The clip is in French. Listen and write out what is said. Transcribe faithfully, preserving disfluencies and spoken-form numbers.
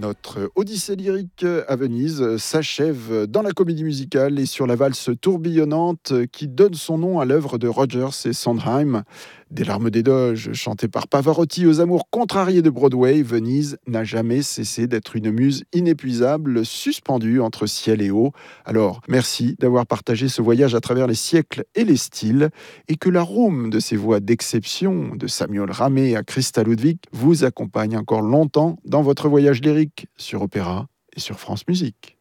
Notre odyssée lyrique à Venise s'achève dans la comédie musicale et sur la valse tourbillonnante qui donne son nom à l'œuvre de Rodgers et Sondheim. Des larmes des doges chantées par Pavarotti aux amours contrariés de Broadway, Venise n'a jamais cessé d'être une muse inépuisable suspendue entre ciel et eau. Alors, merci d'avoir partagé ce voyage à travers les siècles et les styles et que l'arôme de ces voix d'exception, de Samuel Ramé à Christa Ludwig, vous accompagne encore longtemps dans votre voyage lyrique sur Opéra et sur France Musique.